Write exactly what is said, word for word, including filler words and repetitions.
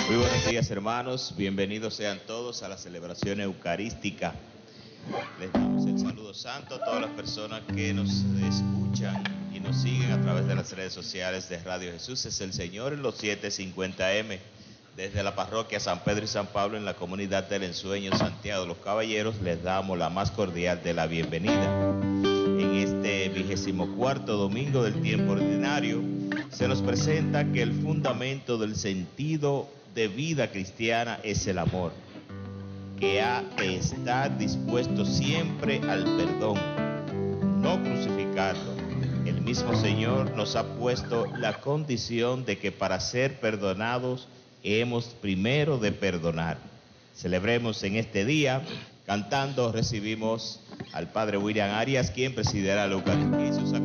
Muy buenos días, hermanos. Bienvenidos sean todos a la celebración eucarística. Les damos el saludo santo a todas las personas que nos escuchan y nos siguen a través de las redes sociales de Radio Jesús es el Señor en los setecientos cincuenta eme, desde la parroquia San Pedro y San Pablo en la comunidad del Ensueño, Santiago de los Caballeros. Les damos la más cordial de la bienvenida. En este vigésimo cuarto domingo del tiempo ordinario, se nos presenta que el fundamento del sentido de vida cristiana es el amor, que ha de estar dispuesto siempre al perdón, no crucificarlo. El mismo Señor nos ha puesto la condición de que para ser perdonados hemos primero de perdonar. Celebremos en este día, cantando, recibimos al Padre William Arias, quien presidirá la Eucaristía y sus